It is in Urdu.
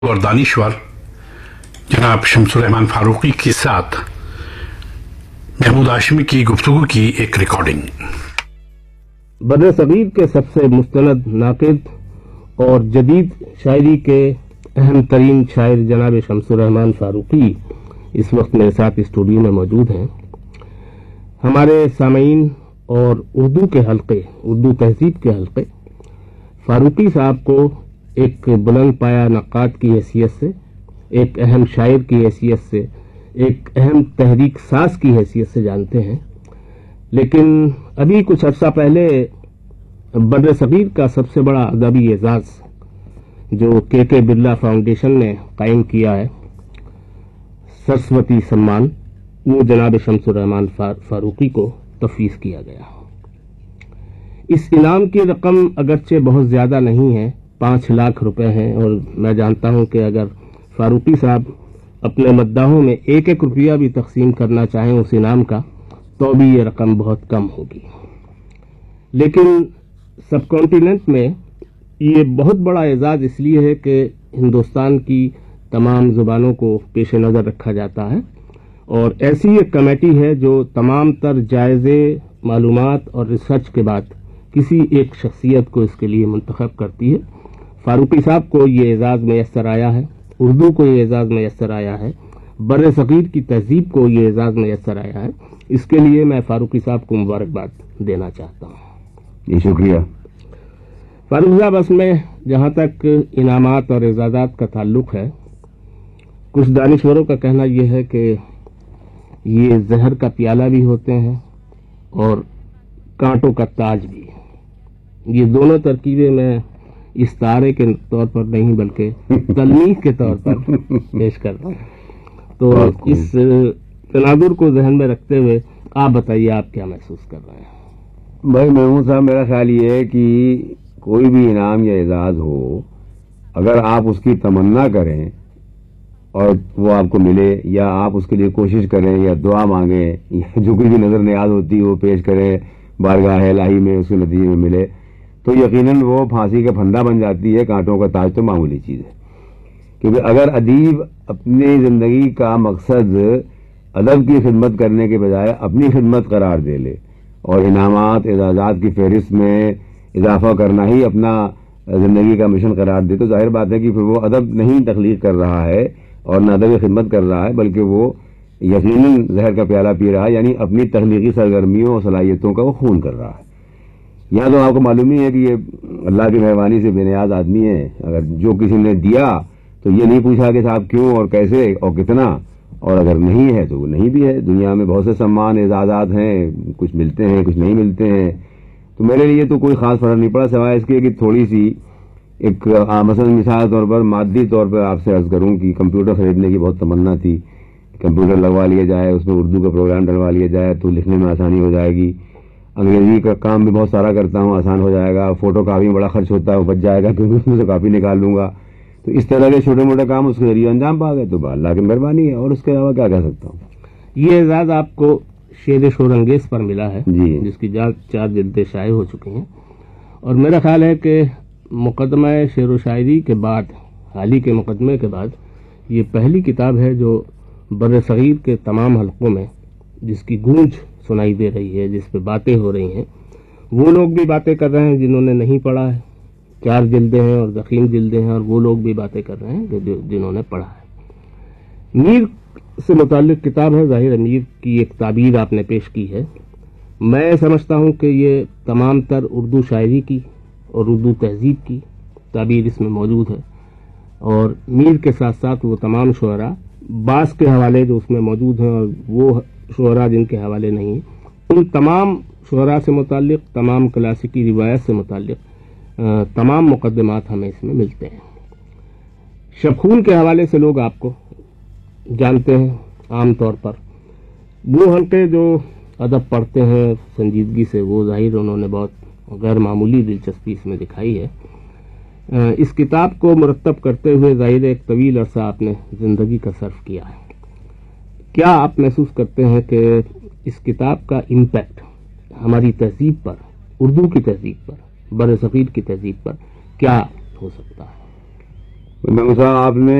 اور دانشور جناب شمس الرحمان فاروقی کے ساتھ محمود ہاشمی کی گفتگو کی ایک ریکارڈنگ۔ بر صغیر کے سب سے مستند ناقد اور جدید شاعری کے اہم ترین شاعر جناب شمس الرحمان فاروقی اس وقت میرے ساتھ اسٹوڈیو میں موجود ہیں۔ ہمارے سامعین اور اردو کے حلقے، اردو تہذیب کے حلقے، فاروقی صاحب کو ایک بلند پایہ نقاد کی حیثیت سے، ایک اہم شاعر کی حیثیت سے، ایک اہم تحریک ساز کی حیثیت سے جانتے ہیں، لیکن ابھی کچھ عرصہ پہلے بر صغیر کا سب سے بڑا ادبی اعزاز جو کے برلا فاؤنڈیشن نے قائم کیا ہے، سرسوتی سمان، وہ جناب شمس الرحمان فاروقی کو تفویض کیا گیا۔ اس انعام کی رقم اگرچہ بہت زیادہ نہیں ہے، 5 لاکھ روپے ہیں، اور میں جانتا ہوں کہ اگر فاروقی صاحب اپنے مداحوں میں 1 روپیہ بھی تقسیم کرنا چاہیں اس انعام کا تو بھی یہ رقم بہت کم ہوگی، لیکن سب کانٹیننٹ میں یہ بہت بڑا اعزاز اس لیے ہے کہ ہندوستان کی تمام زبانوں کو پیش نظر رکھا جاتا ہے، اور ایسی ایک کمیٹی ہے جو تمام تر جائزے، معلومات اور ریسرچ کے بعد کسی ایک شخصیت کو اس کے لیے منتخب کرتی ہے۔ فاروقی صاحب کو یہ اعزاز میسر آیا ہے، اردو کو یہ اعزاز میسر آیا ہے، بر صغیر کی تہذیب کو یہ اعزاز میسر آیا ہے۔ اس کے لیے میں فاروقی صاحب کو مبارکباد دینا چاہتا ہوں۔ جی شکریہ۔ فاروق صاحب، اس میں جہاں تک انعامات اور اعزازات کا تعلق ہے، کچھ دانشوروں کا کہنا یہ ہے کہ یہ زہر کا پیالہ بھی ہوتے ہیں اور کانٹوں کا تاج بھی۔ یہ دونوں ترکیبیں میں استعارے کے طور پر نہیں بلکہ تلمیح کے طور پر پیش کرتا ہوں، تو اس تناظر کو ذہن میں رکھتے ہوئے آپ بتائیے آپ کیا محسوس کر رہے ہیں؟ بھائی محمود صاحب، میرا خیال یہ ہے کہ کوئی بھی انعام یا اعزاز ہو، اگر آپ اس کی تمنا کریں اور وہ آپ کو ملے، یا آپ اس کے لیے کوشش کریں یا دعا مانگیں، یا جو کچھ بھی نظر نیاز ہوتی ہے وہ پیش کریں بارگاہ الہی میں، اس کے نتیجے میں ملے، تو یقیناً وہ پھانسی کا پھندا بن جاتی ہے۔ کانٹوں کا تاج تو معمولی چیز ہے، کیونکہ اگر ادیب اپنی زندگی کا مقصد ادب کی خدمت کرنے کے بجائے اپنی خدمت قرار دے لے اور انعامات اعزازات کی فہرست میں اضافہ کرنا ہی اپنا زندگی کا مشن قرار دے، تو ظاہر بات ہے کہ پھر وہ ادب نہیں تخلیق کر رہا ہے اور نہ ادبی خدمت کر رہا ہے، بلکہ وہ یقیناً زہر کا پیالہ پی رہا ہے، یعنی اپنی تخلیقی سرگرمیوں اور صلاحیتوں کا وہ خون کر رہا ہے۔ یہاں تو آپ کو معلوم ہی ہے کہ یہ اللہ کی مہربانی سے بے نیاز آدمی ہے، اگر جو کسی نے دیا تو یہ نہیں پوچھا کہ صاحب کیوں اور کیسے اور کتنا، اور اگر نہیں ہے تو وہ نہیں بھی ہے۔ دنیا میں بہت سے سمان اعزازات ہیں، کچھ ملتے ہیں کچھ نہیں ملتے ہیں، تو میرے لیے تو کوئی خاص فرق نہیں پڑا، سوائے اس کے کہ تھوڑی سی ایک مثلا مثال طور پر مادی طور پر آپ سے عرض کروں کہ کمپیوٹر خریدنے کی بہت تمنا تھی، کمپیوٹر لگوا لیا جائے، اس میں اردو کا پروگرام ڈلوا لیا جائے تو لکھنے میں آسانی ہو جائے گی، انگریزی کا کام بھی بہت سارا کرتا ہوں، آسان ہو جائے گا، فوٹو کاپی میں بڑا خرچ ہوتا ہے وہ بچ جائے گا کیونکہ اس میں سے کاپی نکال لوں گا، تو اس طرح کے چھوٹے موٹے کام اس کے ذریعے انجام پا گئے، تو اللہ کی مہربانی ہے، اور اس کے علاوہ کیا کہہ سکتا ہوں۔ یہ اعزاز آپ کو شیر شور انگیز پر ملا ہے، جی، جس کی 4 جلدیں شائع ہو چکی ہیں، اور میرا خیال ہے کہ مقدمہ شعر و شاعری کے بعد، حال ہی کے مقدمے کے بعد، یہ پہلی کتاب ہے جو بر صغیر کے تمام حلقوں میں جس کی گونج سنائی دے رہی ہے، جس پہ باتیں ہو رہی ہیں۔ وہ لوگ بھی باتیں کر رہے ہیں جنہوں نے نہیں پڑھا ہے، 4 جلدیں ہیں اور ضخیم جلدیں ہیں، اور وہ لوگ بھی باتیں کر رہے ہیں جنہوں نے پڑھا ہے۔ میر سے متعلق کتاب ہے، ظاہر میر کی ایک تعبیر آپ نے پیش کی ہے۔ میں سمجھتا ہوں کہ یہ تمام تر اردو شاعری کی اور اردو تہذیب کی تعبیر اس میں موجود ہے، اور میر کے ساتھ ساتھ وہ تمام شعراء، بعض کے حوالے جو اس میں موجود ہیں اور وہ شعراء جن کے حوالے نہیں ہیں، ان تمام شعراء سے متعلق، تمام کلاسیکی روایت سے متعلق تمام مقدمات ہمیں اس میں ملتے ہیں۔ شبخون کے حوالے سے لوگ آپ کو جانتے ہیں عام طور پر، وہ حلقے جو ادب پڑھتے ہیں سنجیدگی سے، وہ ظاہر انہوں نے بہت غیر معمولی دلچسپی اس میں دکھائی ہے۔ اس کتاب کو مرتب کرتے ہوئے ظاہر ایک طویل عرصہ آپ نے زندگی کا صرف کیا ہے۔ کیا آپ محسوس کرتے ہیں کہ اس کتاب کا امپیکٹ ہماری تہذیب پر، اردو کی تہذیب پر، بر صغیر کی تہذیب پر کیا ہو سکتا ہے؟ محمود صاحب آپ نے